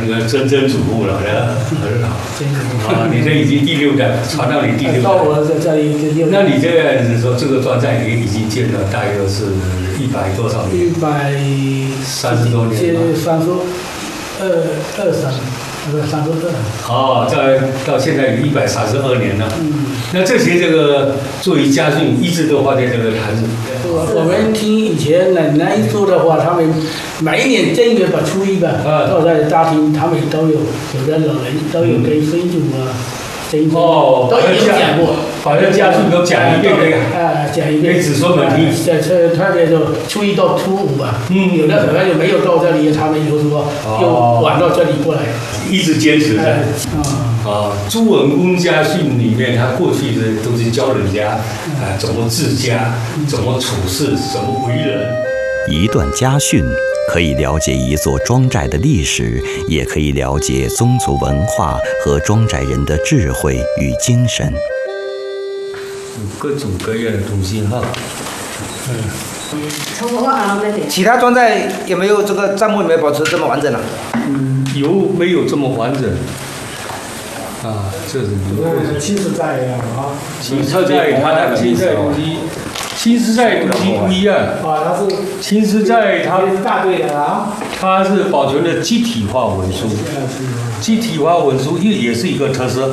个曾曾祖父了，很好。啊，你这已经第6代，传到你第6代。 到我这里第6代。 那你这样子说，这个庄寨你已经建了大约是100多少年？130多年。 32。 哦，到现在有132年了。那这些这个作为家训，一直都放在这个坛子。 我们听以前奶奶说的话，他们每一年正月吧、初一吧，都在大厅，他们都有的老人都有跟孙祖啊。 哦， 都已经讲过， 反正家训都讲一遍这个， 讲一遍给子孙们听。 特别就初一到初5吧，有的可能就没有到这里，他们有时候又晚到这里过来， 一直坚持的。朱文公家训里面，他过去的都是教人家怎么治家，怎么处事，怎么为人。 一段家训可以了解一座庄寨的历史，也可以了解宗族文化和庄寨人的智慧与精神。 各种各样的东西哈。 其他庄寨有没有这个账目有没有保持这么完整啊？ 没有这么完整？啊，这是新时代啊， 新时代它的新时代东西。新时代东西不一样它是新时代它大队的啊， 它是保存的集体化文书，集体化文书也是一个特色。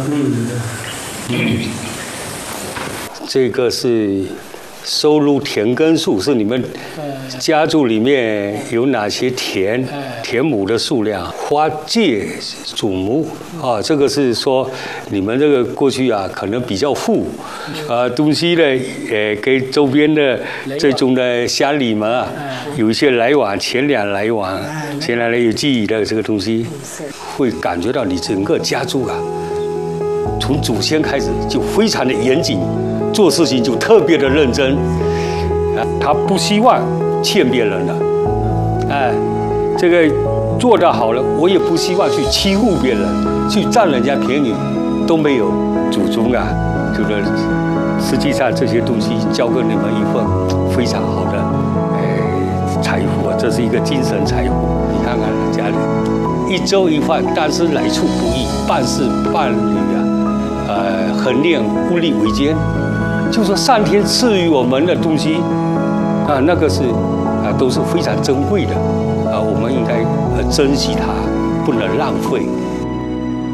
这个是收录田耕数，是你们家族里面有哪些田亩的数量，花界祖母啊，这个是说你们这个过去啊可能比较富，东西呢跟周边的这种的乡里们啊有一些来往，钱粮来往，钱粮有记忆的这个东西，会感觉到你整个家族啊，从祖先开始就非常的严谨。做事情就特别的认真，他不希望欠别人的，这个做得好了，我也不希望去欺负别人，去占人家便宜，都没有。祖宗啊，这个实际上这些东西交给你们一份非常好的财富，这是一个精神财富。你看看家里一粥一饭，但是来处不易，办事办理啊，很练物力维艰。就说上天赐予我们的东西，那个是都是非常珍贵的，我们应该珍惜它，不能浪费。